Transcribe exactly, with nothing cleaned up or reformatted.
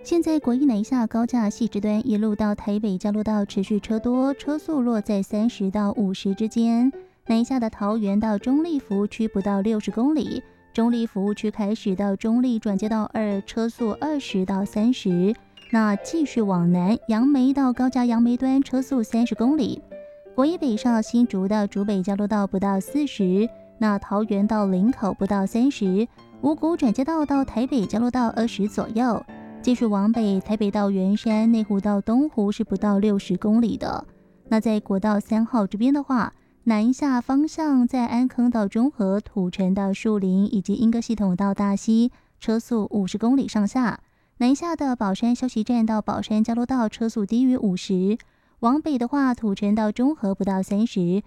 现在国一南下高架细直段一路到台北交流道持续车多，车速落在三十到五十之间。南下的桃园到中立服务区不到六十公里，中立服务区开始到中立转接道二，车速二十到三十。那继续往南，杨梅到高架杨梅端车速三十公里。国一北上新竹到竹北交流道不到四十，那桃园到林口不到三十，五股转接道到台北交流道二十左右。继续往北，台北到圆山、内湖到东湖是不到六十公里的。那在国道三号这边的话，南下方向在安坑到中和、土城到树林以及莺歌系统到大溪，车速五十公里上下。南下的宝山休息站到宝山交流道车速低于五十。往北的话，土城到中和不到三十，